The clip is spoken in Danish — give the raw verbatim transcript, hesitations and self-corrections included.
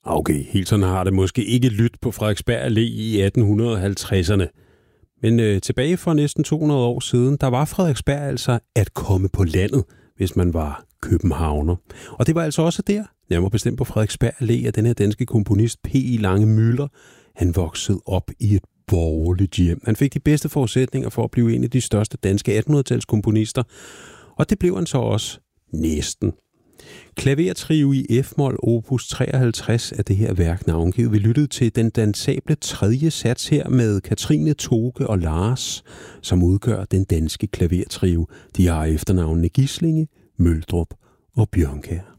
Okay, helt sådan har det måske ikke lyttet på Frederiksberg Allé i atten halvtredserne. Men øh, tilbage for næsten to hundrede år siden, der var Frederiksberg altså at komme på landet, hvis man var københavner. Og det var altså også der, nærmere bestemt på Frederiksberg Allé, at den her danske komponist P. I. Lange-Müller, han voksede op i et borgerligt hjem. Han fik de bedste forudsætninger for at blive en af de største danske attenhundrede-tals komponister, og det blev han så også næsten. Klavertrio i F-mol opus treoghalvtreds er det her værk navngivet. Vi lyttede til den dansable tredje sats her med Katrine, Toke og Lars, som udgør den danske klavertrio. De har efternavnene Gislinge, Møldrup og Bjørnkjær.